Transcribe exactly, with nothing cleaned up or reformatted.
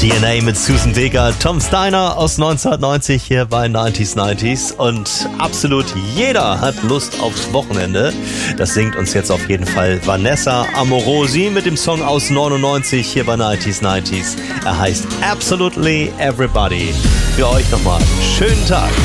D N A mit Susan Vega, Tom Steiner aus neunzehnhundertneunzig hier bei neunziger neunzig und absolut jeder hat Lust aufs Wochenende. Das singt uns jetzt auf jeden Fall Vanessa Amorosi mit dem Song aus neunundneunzig hier bei neunziger neunzig. Er heißt Absolutely Everybody. Für euch nochmal schönen Tag.